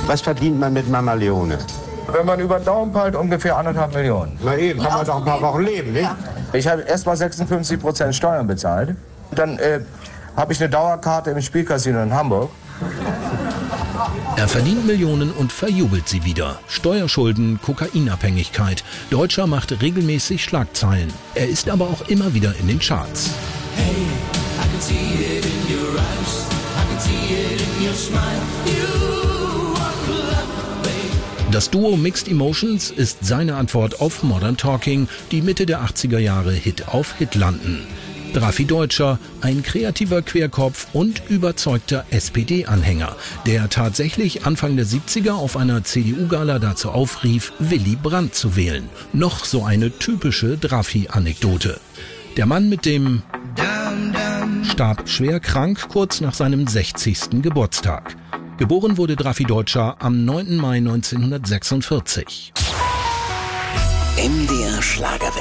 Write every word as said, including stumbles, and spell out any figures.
Was verdient man mit Mama Leone? Wenn man über den Daumen peilt, ungefähr anderthalb Millionen. Na eben, kann man doch ein paar Wochen leben, nicht? Ich habe erst mal sechsundfünfzig Prozent Steuern bezahlt. Dann äh, habe ich eine Dauerkarte im Spielcasino in Hamburg. Er verdient Millionen und verjubelt sie wieder. Steuerschulden, Kokainabhängigkeit. Deutscher macht regelmäßig Schlagzeilen. Er ist aber auch immer wieder in den Charts. Hey, I can see it in your eyes. I can see it in your smile. You are love, babe. Das Duo Mixed Emotions ist seine Antwort auf Modern Talking, die Mitte der achtziger Jahre Hit auf Hit landen. Drafi Deutscher, ein kreativer Querkopf und überzeugter S P D-Anhänger, der tatsächlich Anfang der siebziger auf einer C D U-Gala dazu aufrief, Willy Brandt zu wählen. Noch so eine typische Drafi-Anekdote. Der Mann mit dem starb schwer krank kurz nach seinem sechzigsten Geburtstag. Geboren wurde Drafi Deutscher am neunten Mai neunzehnhundertsechsundvierzig. M D R Schlagerwelt.